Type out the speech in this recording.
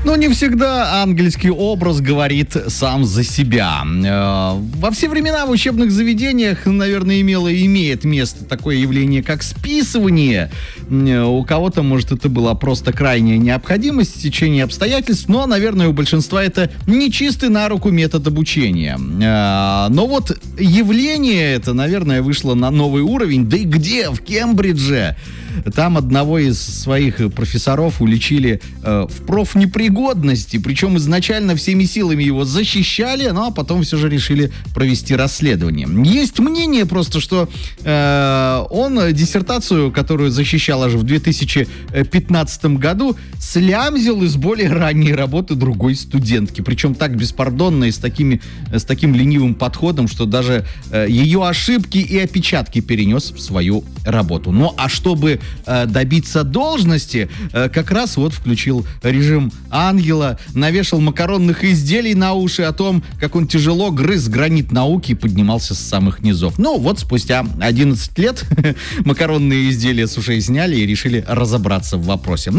Но не всегда ангельский образ говорит сам за себя. Во все времена в учебных заведениях, наверное, имеет место такое явление, как списывание. У кого-то, может, это была просто крайняя необходимость в течение обстоятельств, но, наверное, у большинства это нечистый на руку метод обучения. Но вот явление это, наверное, вышло на новый уровень. Да и где? В Кембридже. Там одного из своих профессоров уличили в профнепригодности, причем изначально всеми силами его защищали, ну а потом все же решили провести расследование. Есть мнение просто, что он диссертацию, которую защищал аж в 2015 году, слямзил из более ранней работы другой студентки, причем так беспардонно и с таким ленивым подходом, что даже ее ошибки и опечатки перенес в свою работу. Ну а чтобы добиться должности, как раз вот включил режим ангела, навешал макаронных изделий на уши о том, как он тяжело грыз гранит науки и поднимался с самых низов. Ну вот спустя 11 лет макаронные изделия с ушей сняли и решили разобраться в вопросе.